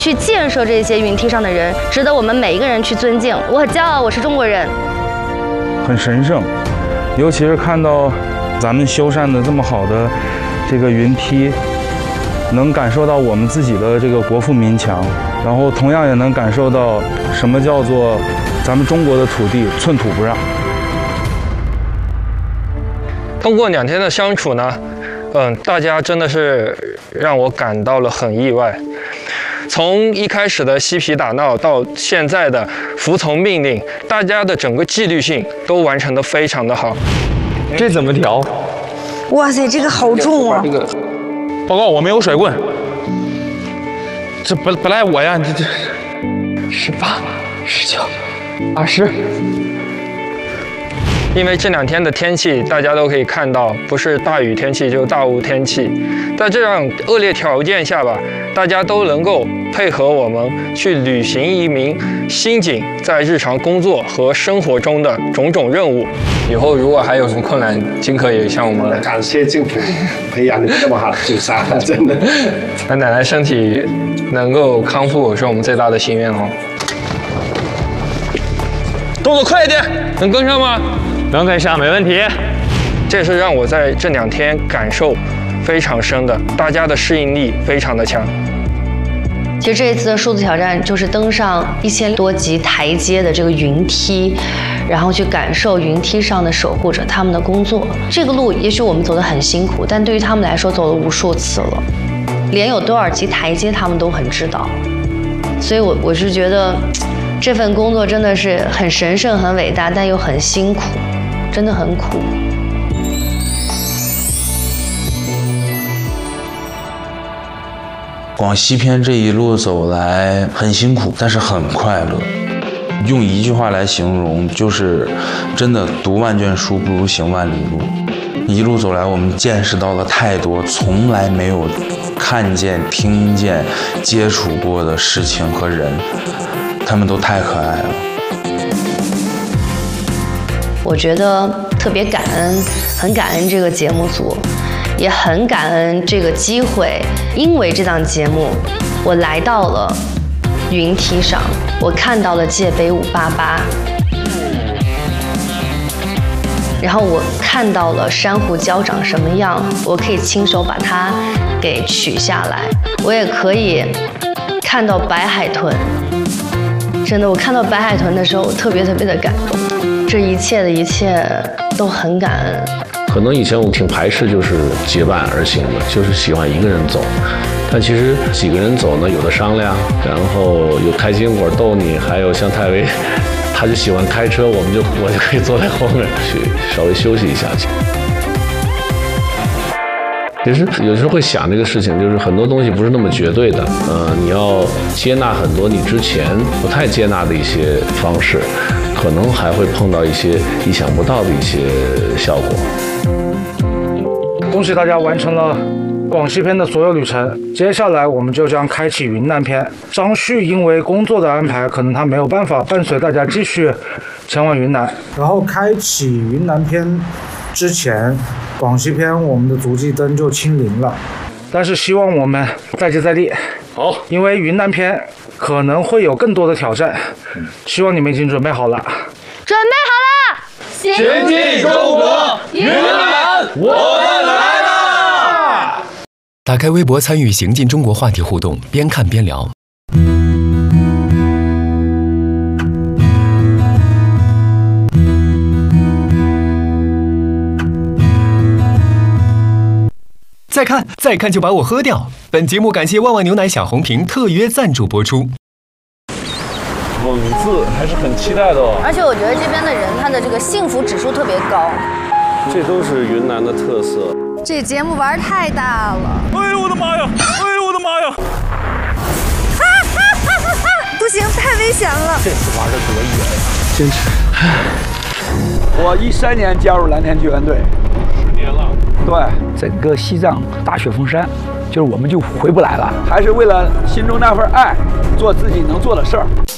去建设这些云梯上的人，值得我们每一个人去尊敬。我很骄傲，我是中国人。 很神圣，尤其是看到咱们修缮的这么好的这个云梯，能感受到我们自己的这个国富民强，然后同样也能感受到什么叫做咱们中国的土地寸土不让。 通过2天的相处呢，大家真的是让我感到了很意外。从一开始的嬉皮打闹到现在的服从命令，大家的整个纪律性都完成得非常的好。 这怎么调？ 哇塞，这个好重啊！ 报告，我没有甩棍。这本来我呀，这18、19、20。 因为这2天的天气，大家都可以看到，不是大雨天气就是大雾天气。在这样恶劣条件下吧，大家都能够配合我们去履行一名新警在日常工作和生活中的种种任务。以后如果还有什么困难，尽可以向我们。 感谢政府培养你这么好的警察，真的。 那奶奶身体能够康复，是我们最大的心愿哦。动作快一点，能跟上吗？ 能跟上，没问题。 这是让我在这2天感受非常深的，大家的适应力非常的强。 其实这一次的数字挑战就是登上1000多级台阶的这个云梯，然后去感受云梯上的守护者他们的工作。这个路也许我们走得很辛苦，但对于他们来说走了无数次了，连有多少级台阶他们都很知道。所以我是觉得这份工作真的是很神圣、很伟大，但又很辛苦，真的很苦。 广西篇这一路走来很辛苦，但是很快乐。用一句话来形容，就是真的读万卷书不如行万里路。一路走来，我们见识到了太多从来没有看见、听见、接触过的事情和人，他们都太可爱了。 我觉得特别感恩，很感恩这个节目组，也很感恩这个机会。因为这档节目，我来到了云梯上，我看到了界碑588，然后我看到了珊瑚礁长什么样，我可以亲手把它给取下来，我也可以看到白海豚。真的，我看到白海豚的时候，我特别特别的感动。这一切的一切都很感恩。 可能以前我挺排斥就是结伴而行的，就是喜欢一个人走。但其实几个人走呢，有的商量，然后有开心果逗你，还有像泰维，他就喜欢开车，我就可以坐在后面去稍微休息一下去。其实有时候会想这个事情，就是很多东西不是那么绝对的，你要接纳很多你之前不太接纳的一些方式，可能还会碰到一些意想不到的一些效果。 恭喜大家完成了广西篇的所有旅程，接下来我们就将开启云南篇。张旭因为工作的安排，可能他没有办法伴随大家继续前往云南。然后开启云南篇之前，广西篇我们的足迹灯就清零了，但是希望我们再接再厉。好，因为云南篇可能会有更多的挑战，希望你们已经准备好了。 准备好了， 行进中国，云南，我们来啦！ 打开微博参与行进中国话题互动，边看边聊。再看就把我喝掉。本节目感谢万万牛奶小红瓶特约赞助播出。 文字还是很期待的哦。 而且我觉得这边的人他的这个幸福指数特别高。 这都是云南的特色。 这节目玩太大了。 哎呦我的妈呀！哎呦我的妈呀！ 不行，太危险了。 这次玩的多远呀！ 坚持。我13年加入蓝天救援队 ，10年了。 对，整个西藏大雪封山，就是我们就回不来了，还是为了心中那份爱，做自己能做的事儿。